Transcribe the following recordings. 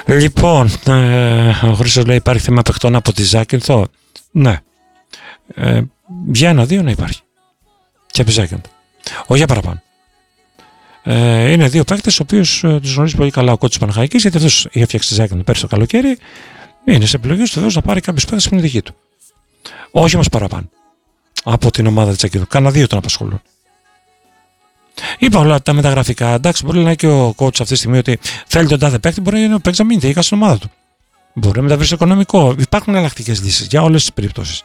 Λοιπόν, ο Χρήστος λέει υπάρχει θέμα παιχτών από τη Ζάκυνθο. Ναι. Για 1-2 να υπάρχει. Και από τη Ζάκυνθο. Όχι για παραπάνω. Είναι δύο παίκτες, τους οποίους τους γνωρίζει πολύ καλά ο κότσος Παναχαϊκής, γιατί αυτός είχε φτιάξει τη Ζάκυνθο πέρσι το καλοκαίρι. Είναι σε επιλογές του βεβαίως να πάρει κάποιους παίκτες που είναι δική του. Όχι όμως παραπάνω. Από την ομάδα της Ζάκυνθο. Κάνα 2 τον απασχολούν. Είπα όλα τα μεταγραφικά. Εντάξει, μπορεί να είναι και ο coach αυτή τη στιγμή ότι θέλει τον τάδε παίκτη, μπορεί να παίξει να μείνει τελικά στην ομάδα του. Μπορεί να μεταβεί στο οικονομικό. Υπάρχουν εναλλακτικές λύσεις για όλες τις περιπτώσεις.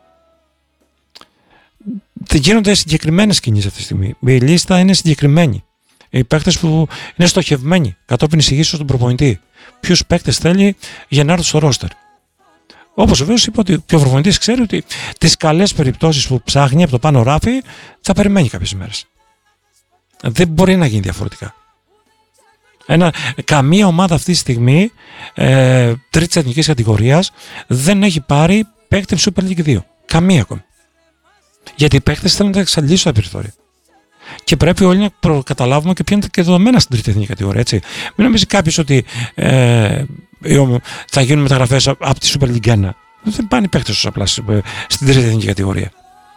Γίνονται συγκεκριμένες κινήσεις αυτή τη στιγμή. Η λίστα είναι συγκεκριμένη. Οι παίκτες που είναι στοχευμένοι κατόπιν εισηγήσεως του προπονητή. Ποιους παίκτες θέλει για να έρθουν στο ρόστερ. Όπως βεβαίως είπα ότι και ο προπονητής ξέρει ότι τις καλές περιπτώσεις που ψάχνει από το πάνω ράφι θα περιμένει κάποιες μέρες. Δεν μπορεί να γίνει διαφορετικά. Καμία ομάδα αυτή τη στιγμή τρίτης εθνικής κατηγορίας δεν έχει πάρει παίκτη Super League 2. Καμία ακόμη. Γιατί οι παίκτες θέλουν να εξαντλήσουν τα περιθώρια. Και πρέπει όλοι να προκαταλάβουμε και ποια είναι και δεδομένα στην τρίτη εθνική κατηγορία. Έτσι. Μην νομίζει κάποιος ότι θα γίνουν μεταγραφές από τη Super League 1. Δεν πάνε οι παίκτες απλά στην τρίτη εθνική κατηγορία.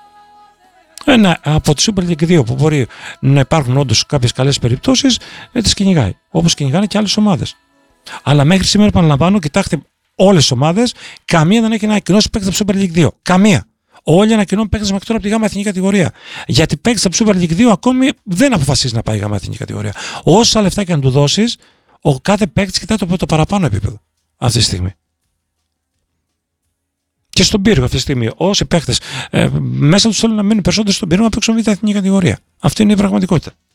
Από τη Super League 2 που μπορεί να υπάρχουν όντως κάποιες καλές περιπτώσεις, τις κυνηγάει. Όπως κυνηγάνε και άλλες ομάδες. Αλλά μέχρι σήμερα, επαναλαμβάνω, κοιτάξτε όλες τις ομάδες, καμία δεν έχει ανακοινώσει παίκτη από Super League 2. Καμία. Όλοι ανακοινώνουν παίκτες μέχρι τώρα από τη ΓΑΜΑ εθνική κατηγορία. Γιατί παίκτης από Super League 2 ακόμη δεν αποφασίζει να πάει η ΓΑΜΑ εθνική κατηγορία. Όσα λεφτά και να του δώσεις, ο κάθε παίκτης κοιτάει το παραπάνω επίπεδο αυτή τη στιγμή. Και στον πύργο αυτή τη στιγμή, όσοι παίκτες μέσα τους θέλουν να μείνουν περισσότερο στον πύργο να παίξουν β' εθνική κατηγορία. Αυτή είναι η πραγματικότητα.